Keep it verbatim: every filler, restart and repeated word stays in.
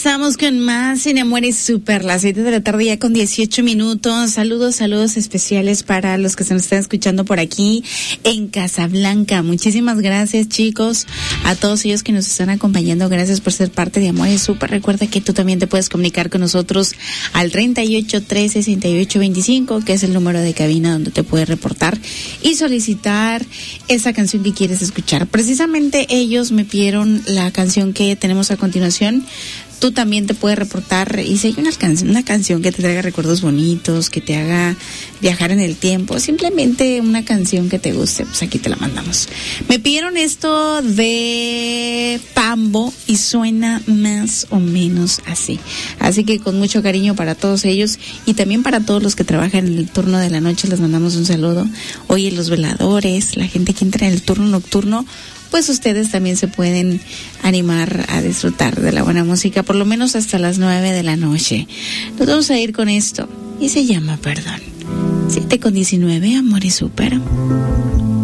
Regresamos con más en Amores Super, las siete de la tarde ya con dieciocho minutos. Saludos, saludos especiales para los que se nos están escuchando por aquí en Casablanca. Muchísimas gracias, chicos, a todos ellos que nos están acompañando. Gracias por ser parte de Amores Super. Recuerda que tú también te puedes comunicar con nosotros al treinta y ocho, trece, sesenta y ocho, veinticinco, que es el número de cabina donde te puedes reportar y solicitar esa canción que quieres escuchar. Precisamente ellos me pidieron la canción que tenemos a continuación. Tú también te puedes reportar, y si hay una canción, una canción que te traiga recuerdos bonitos, que te haga viajar en el tiempo, simplemente una canción que te guste, pues aquí te la mandamos. Me pidieron esto de Pambo y suena más o menos así. Así que con mucho cariño para todos ellos y también para todos los que trabajan en el turno de la noche, les mandamos un saludo. Oye, los veladores, la gente que entra en el turno nocturno, pues ustedes también se pueden animar a disfrutar de la buena música, por lo menos hasta las nueve de la noche. Nos vamos a ir con esto, y se llama Perdón. siete con diecinueve, Amores Super.